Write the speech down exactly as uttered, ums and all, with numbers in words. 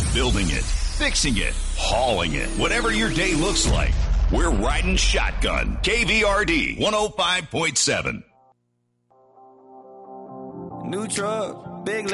Building it, fixing it, hauling it. Whatever your day looks like, we're riding shotgun. K V R D one oh five point seven. New truck, big